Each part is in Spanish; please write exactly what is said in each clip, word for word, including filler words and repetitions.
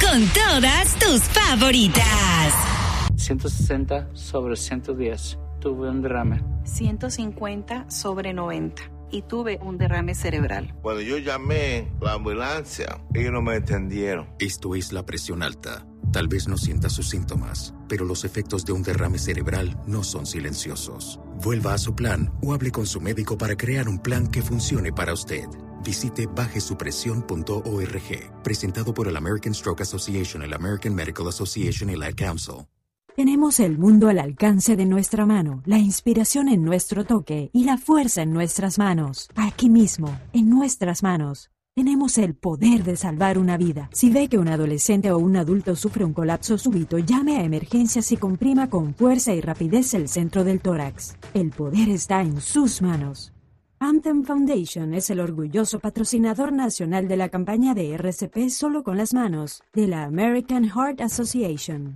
con todas tus favoritas. ciento sesenta sobre ciento diez. Tuve un derrame. ciento cincuenta sobre noventa. Y tuve un derrame cerebral. Cuando yo llamé la ambulancia, ellos no me entendieron. Esto es la presión alta. Tal vez no sienta sus síntomas, pero los efectos de un derrame cerebral no son silenciosos. Vuelva a su plan o hable con su médico para crear un plan que funcione para usted. Visite baje su presión punto org. Presentado por el American Stroke Association, el American Medical Association y la Ad Council. Tenemos el mundo al alcance de nuestra mano, la inspiración en nuestro toque y la fuerza en nuestras manos. Aquí mismo, en nuestras manos. Tenemos el poder de salvar una vida. Si ve que un adolescente o un adulto sufre un colapso súbito, llame a emergencias y comprima con fuerza y rapidez el centro del tórax. El poder está en sus manos. Anthem Foundation es el orgulloso patrocinador nacional de la campaña de R C P Solo con las Manos, de la American Heart Association.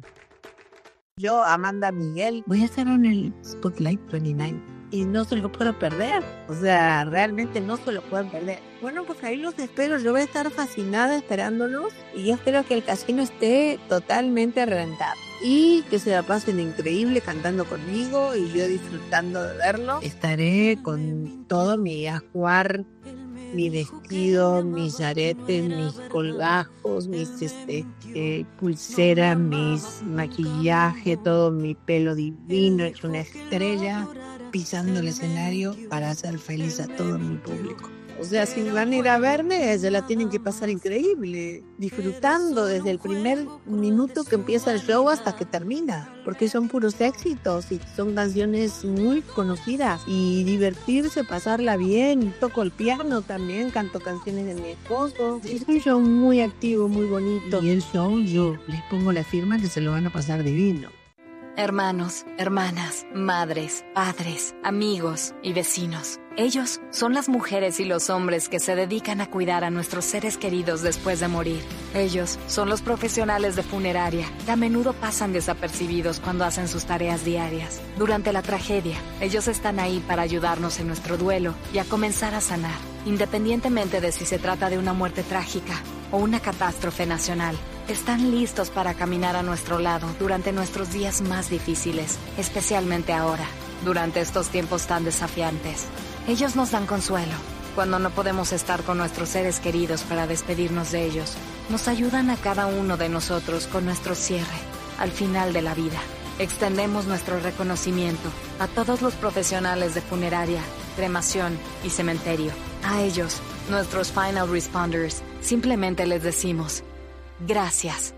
Yo, Amanda Miguel, voy a estar en el Spotlight veintinueve y no se lo puedo perder. O sea, realmente no se lo pueden perder. Bueno, pues ahí los espero. Yo voy a estar fascinada esperándolos y yo espero que el casino esté totalmente reventado y que se la pasen increíble cantando conmigo y yo disfrutando de verlo. Estaré con todo mi ajuar, mi vestido, mis aretes, mis colgajos, mis este, eh, pulseras, mis maquillaje, todo mi pelo divino, es una estrella pisando el escenario para hacer feliz a todo mi público. O sea, si van a ir a verme, se la tienen que pasar increíble, disfrutando desde el primer minuto que empieza el show hasta que termina, porque son puros éxitos y son canciones muy conocidas y divertirse, pasarla bien. Toco el piano también, canto canciones de mi esposo. Es un show muy activo, muy bonito. Y el show yo les pongo la firma que se lo van a pasar divino. Hermanos, hermanas, madres, padres, amigos y vecinos. Ellos son las mujeres y los hombres que se dedican a cuidar a nuestros seres queridos después de morir. Ellos son los profesionales de funeraria que a menudo pasan desapercibidos cuando hacen sus tareas diarias. Durante la tragedia, ellos están ahí para ayudarnos en nuestro duelo y a comenzar a sanar, independientemente de si se trata de una muerte trágica o una catástrofe nacional. Están listos para caminar a nuestro lado durante nuestros días más difíciles, especialmente ahora, durante estos tiempos tan desafiantes. Ellos nos dan consuelo cuando no podemos estar con nuestros seres queridos para despedirnos de ellos. Nos ayudan a cada uno de nosotros con nuestro cierre, al final de la vida. Extendemos nuestro reconocimiento a todos los profesionales de funeraria, cremación y cementerio. A ellos, nuestros final responders, simplemente les decimos gracias.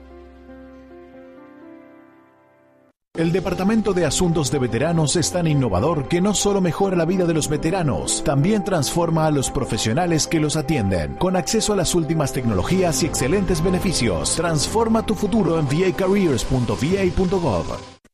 El Departamento de Asuntos de Veteranos es tan innovador que no solo mejora la vida de los veteranos, también transforma a los profesionales que los atienden. Con acceso a las últimas tecnologías y excelentes beneficios, transforma tu futuro en v a careers punto v a punto gov.